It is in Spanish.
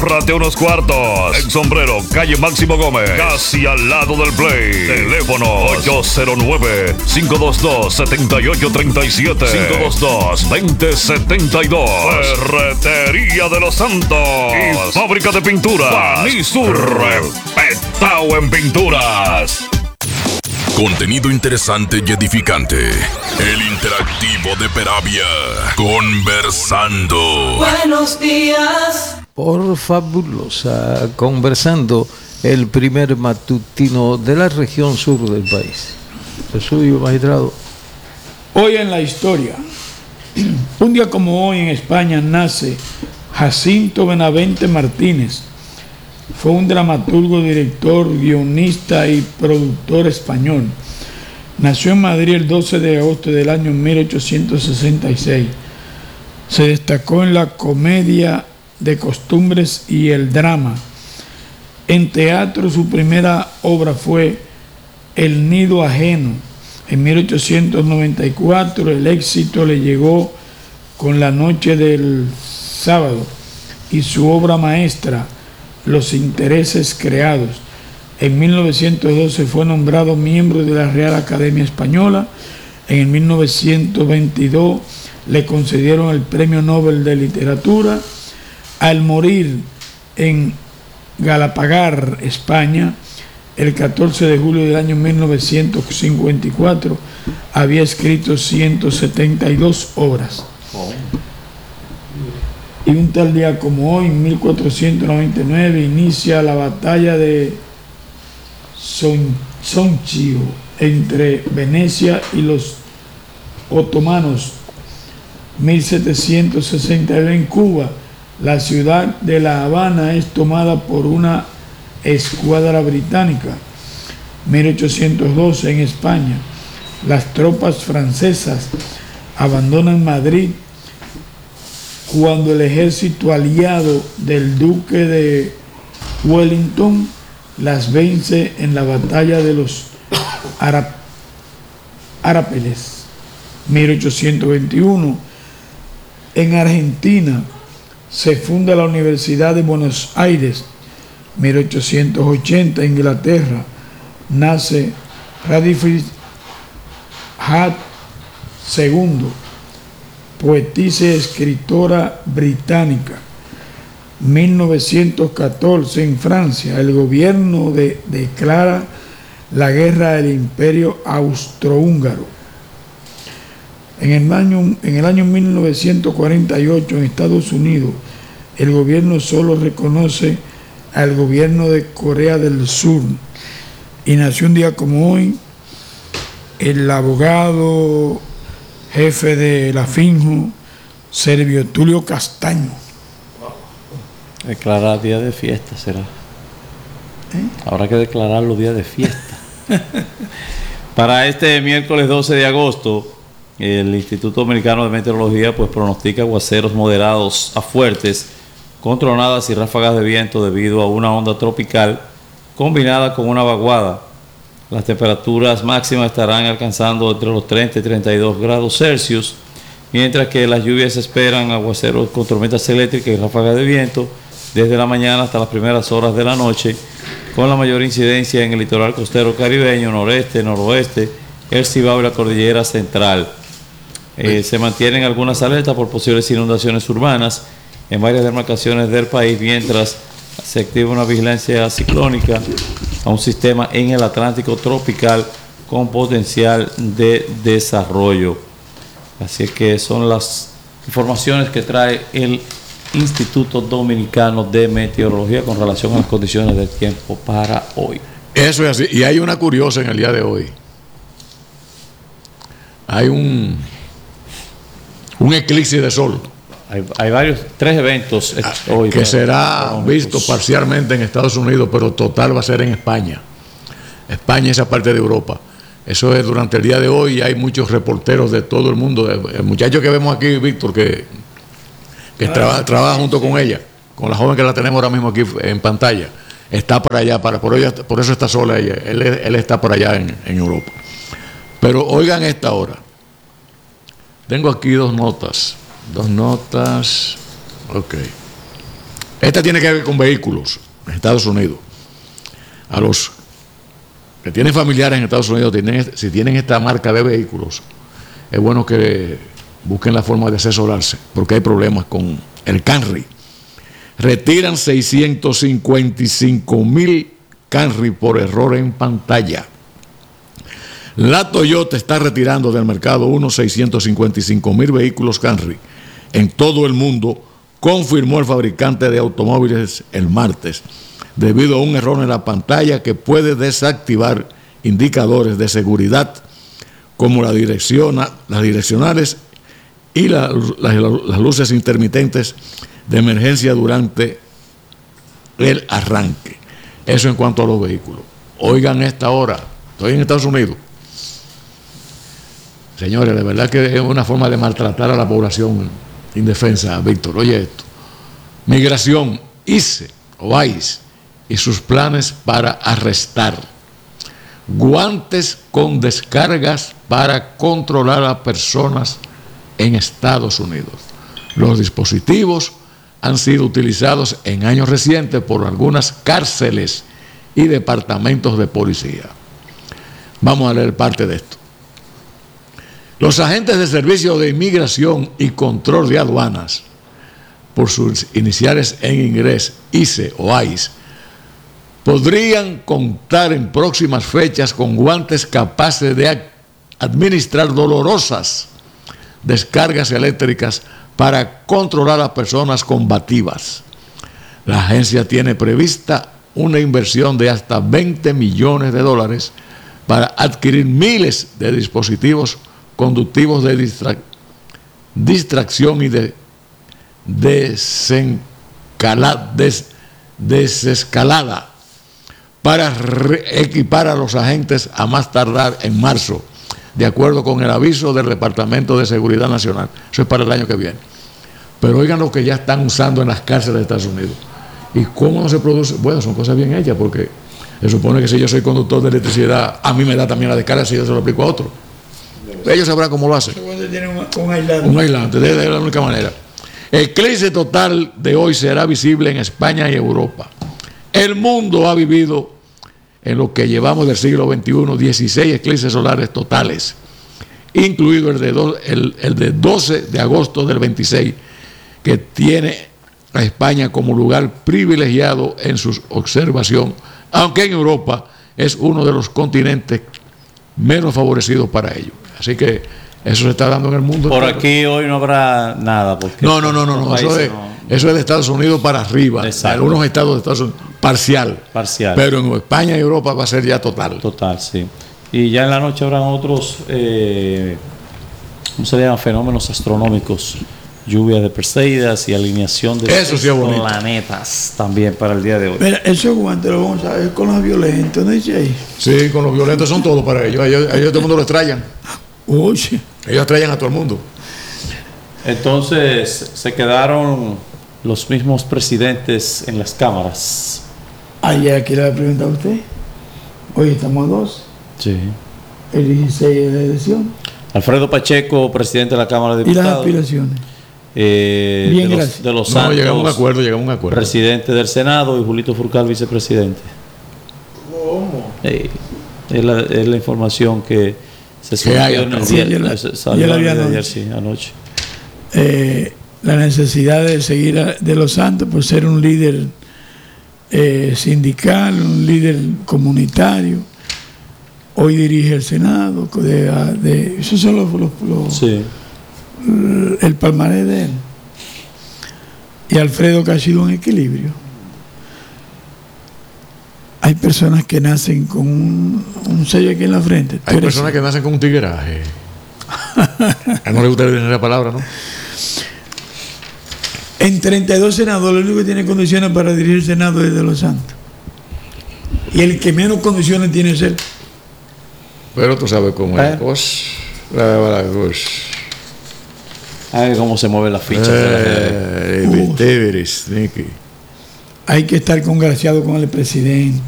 ahórrate unos cuartos. En Sombrero, calle Máximo Gómez, casi al lado del Play. Teléfono 809-522-7837. 522-2072. Ferretería de los Santos. Y fábrica de pintura. Panisur. Respetado en pinturas. Contenido interesante y edificante. El interactivo de Peravia. Conversando. Buenos días. Por Fabulosa, Conversando, el primer matutino de la región sur del país. El suyo, magistrado. Hoy en la historia. Un día como hoy en España nace Jacinto Benavente Martínez. Fue un dramaturgo, director, guionista y productor español. Nació en Madrid el 12 de agosto del año 1866. Se destacó en la comedia de costumbres y el drama. En teatro su primera obra fue El nido ajeno. En 1894 el éxito le llegó con La noche del sábado y su obra maestra Los intereses creados. En 1912 fue nombrado miembro de la Real Academia Española. En 1922 le concedieron el Premio Nobel de Literatura. Al morir en Galapagar, España, el 14 de julio del año 1954, había escrito 172 obras. Y un tal día como hoy, en 1499, inicia la batalla de Sonchio entre Venecia y los otomanos. 1769 en Cuba, la ciudad de La Habana es tomada por una escuadra británica. 1812 en España, las tropas francesas abandonan Madrid cuando el ejército aliado del duque de Wellington las vence en la batalla de los Arapeles. 1821 en Argentina se funda la Universidad de Buenos Aires. 1880 en Inglaterra nace Radcliffe Hart II, poetisa y escritora británica. 1914 en Francia el gobierno declara la guerra del Imperio Austrohúngaro. En el año 1948 en Estados Unidos el gobierno solo reconoce al gobierno de Corea del Sur. Y nació un día como hoy el abogado jefe de la Finjo, Servio Tulio Castaño. Declarar día de fiesta será. Habrá que declarar los días de fiesta. Para este miércoles 12 de agosto, el Instituto Dominicano de Meteorología pues pronostica aguaceros moderados a fuertes, con tronadas y ráfagas de viento debido a una onda tropical combinada con una vaguada. Las temperaturas máximas estarán alcanzando entre los 30 y 32 grados Celsius, mientras que las lluvias esperan aguaceros con tormentas eléctricas y ráfagas de viento desde la mañana hasta las primeras horas de la noche, con la mayor incidencia en el litoral costero caribeño, noreste, noroeste, el Cibao y la cordillera central. Se mantienen algunas alertas por posibles inundaciones urbanas en varias demarcaciones del país, mientras se activa una vigilancia ciclónica a un sistema en el Atlántico tropical con potencial de desarrollo. Así es que son las informaciones que trae el Instituto Dominicano de Meteorología con relación a las condiciones del tiempo para hoy. Eso es así. Y hay una curiosa en el día de hoy. Hay un eclipse de sol. Hay tres eventos hoy que será visto parcialmente en Estados Unidos, pero total va a ser en España. España, esa parte de Europa. Eso es durante el día de hoy. Hay muchos reporteros de todo el mundo. El muchacho que vemos aquí, Víctor, que trabaja junto con ella, con la joven que la tenemos ahora mismo aquí en pantalla, está por allá, por eso está sola ella. Él está por allá en Europa. Pero oigan esta hora. Tengo aquí dos notas. Ok. Esta tiene que ver con vehículos en Estados Unidos. A los que tienen familiares en Estados Unidos, si tienen esta marca de vehículos, es bueno que busquen la forma de asesorarse, porque hay problemas con el Camry. Retiran 655,000 Camry por error en pantalla. La Toyota está retirando del mercado unos 655,000 vehículos Camry en todo el mundo, confirmó el fabricante de automóviles el martes, debido a un error en la pantalla que puede desactivar indicadores de seguridad como las direccionales y las luces intermitentes de emergencia durante el arranque. Eso en cuanto a los vehículos. Oigan esta hora, estoy en Estados Unidos. Señores, de verdad que es una forma de maltratar a la población indefensa, Víctor. Oye esto. Migración, ICE y sus planes para arrestar. Guantes con descargas para controlar a personas en Estados Unidos. Los dispositivos han sido utilizados en años recientes por algunas cárceles y departamentos de policía. Vamos a leer parte de esto. Los agentes de Servicio de Inmigración y Control de Aduanas, por sus iniciales en inglés, ICE, podrían contar en próximas fechas con guantes capaces de administrar dolorosas descargas eléctricas para controlar a personas combativas. La agencia tiene prevista una inversión de hasta $20 millones para adquirir miles de dispositivos conductivos de distracción y de desescalada para equipar a los agentes a más tardar en marzo, de acuerdo con el aviso del Departamento de Seguridad Nacional. Eso es para el año que viene. Pero oigan lo que ya están usando en las cárceles de Estados Unidos. ¿Y cómo se produce? Bueno, son cosas bien hechas, porque se supone que si yo soy conductor de electricidad, a mí me da también la descarga si yo se lo aplico a otro. Ellos sabrán cómo lo hacen. Un aislante, de la única manera. El eclipse total de hoy será visible en España y Europa. El mundo ha vivido, en lo que llevamos del siglo XXI, 16 eclipses solares totales, incluido el de 12 de agosto del 26, que tiene a España como lugar privilegiado en su observación, aunque en Europa es uno de los continentes menos favorecidos para ello. Así que eso se está dando en el mundo. Por aquí hoy no habrá nada. Porque no. Eso es de Estados Unidos para arriba. Exacto. Algunos estados de Estados Unidos, parcial. Pero en España y Europa va a ser ya total. Total, sí. Y ya en la noche habrán otros, ¿cómo se llaman? Fenómenos astronómicos. Lluvia de Perseidas y alineación de planetas también para el día de hoy. Mira, esos guantes lo vamos a ver con los violentos, ¿no dice ahí? Sí, con los violentos son todos para ellos. Ellos todo el mundo los trayan. Oye. Ellos trayan a todo el mundo. Entonces se quedaron los mismos presidentes en las cámaras. Aquí le voy a preguntar a usted. Hoy estamos a 2. Sí. El 16 de la elección. Alfredo Pacheco, presidente de la Cámara de Diputados. ¿Y las aspiraciones? Bien, gracias. De los Santos, llegamos a un acuerdo. Presidente del Senado, y Julito Furcal, vicepresidente. ¿Cómo? Es la información que se subió en el día. Salió anoche. La necesidad de seguir de los Santos por ser un líder sindical, un líder comunitario. Hoy dirige el Senado. Esos son los sí. El palmarés de él. Y Alfredo, que ha sido un equilibrio. Hay personas que nacen con un sello aquí en la frente. Hay personas que nacen con un tigueraje. A no le gusta decir la palabra, ¿no? En 32 senadores, el único que tiene condiciones para dirigir el Senado es de los Santos. Y el que menos condiciones tiene es él. Pero tú sabes cómo es la cosa. A ver cómo se mueven las fichas. Hay que estar congraciado con el presidente.